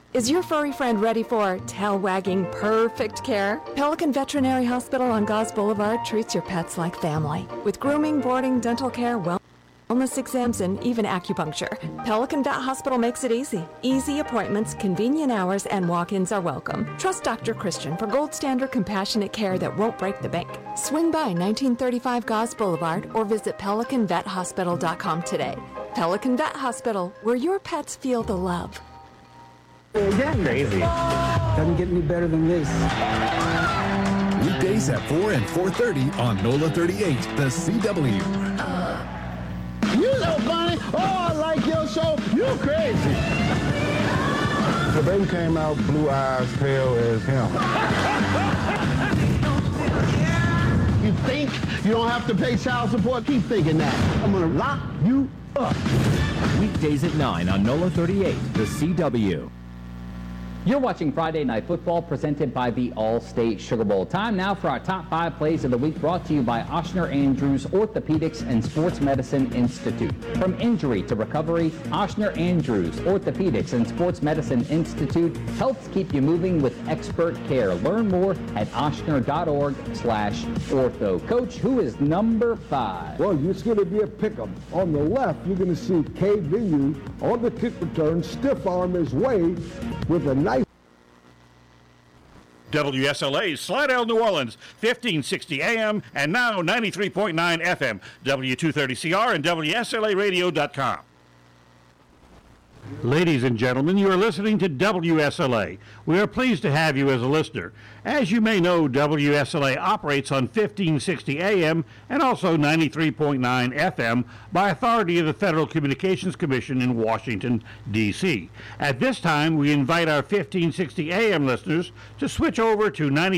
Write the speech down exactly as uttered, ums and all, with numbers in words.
Is your furry friend ready for tail-wagging perfect care? Pelican Veterinary Hospital on Gauze Boulevard treats your pets like family. With grooming, boarding, dental care, well, wellness exams, and even acupuncture. Pelican Vet Hospital makes it easy. Easy appointments, convenient hours, and walk-ins are welcome. Trust Doctor Christian for gold standard compassionate care that won't break the bank. Swing by nineteen thirty-five Gauze Boulevard or visit pelican vet hospital dot com today. Pelican Vet Hospital, where your pets feel the love. Yeah, crazy. Doesn't get any better than this. Weekdays at four and four thirty on NOLA thirty-eight, the C W. You so funny. Oh, I like your show. You crazy. The baby came out blue eyes, pale as him. You think you don't have to pay child support? Keep thinking that. I'm going to lock you up. Weekdays at nine on NOLA thirty-eight, the C W. You're watching Friday Night Football presented by the All-State Sugar Bowl. Time now for our top five plays of the week, brought to you by Ochsner Andrews Orthopedics and Sports Medicine Institute. From injury to recovery, Ochsner Andrews Orthopedics and Sports Medicine Institute helps keep you moving with expert care. Learn more at ochsner.org slash ortho. Coach, who is number five? Well, it's going to be a pick'em. On the left, you're going to see K V U on the kick return, stiff arm his way with a nice W S L A, Slidell, New Orleans, fifteen sixty A M and now ninety-three point nine F M, W two thirty C R and W S L A radio dot com. Ladies and gentlemen, you are listening to W S L A. We are pleased to have you as a listener. As you may know, W S L A operates on fifteen sixty A M and also ninety-three point nine F M by authority of the Federal Communications Commission in Washington, D C At this time, we invite our fifteen sixty A M listeners to switch over to ninety.